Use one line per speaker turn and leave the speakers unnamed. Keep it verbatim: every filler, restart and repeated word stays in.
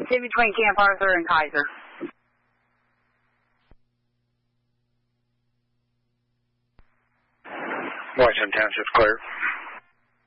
It's in between Camp Arthur and Kaiser.
Washington Township's clear.